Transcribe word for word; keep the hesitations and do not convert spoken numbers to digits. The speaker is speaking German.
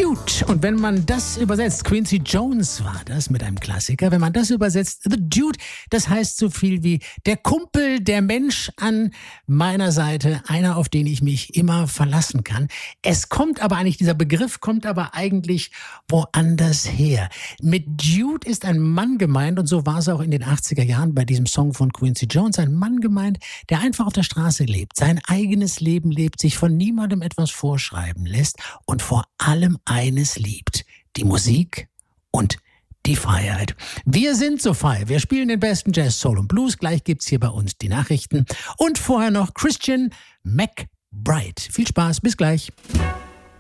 Dude. Und wenn man das übersetzt, Quincy Jones war das mit einem Klassiker, wenn man das übersetzt, The Dude, das heißt so viel wie der Kumpel, der Mensch an meiner Seite, einer, auf den ich mich immer verlassen kann. Es kommt aber eigentlich, dieser Begriff kommt aber eigentlich woanders her. Mit Dude ist ein Mann gemeint, und so war es auch in den achtziger Jahren bei diesem Song von Quincy Jones, ein Mann gemeint, der einfach auf der Straße lebt, sein eigenes Leben lebt, sich von niemandem etwas vorschreiben lässt und vor allem eines liebt: die Musik und die Freiheit. Wir sind so frei. Wir spielen den besten Jazz, Soul und Blues. Gleich gibt's hier bei uns die Nachrichten. Und vorher noch Christian McBride. Viel Spaß. Bis gleich.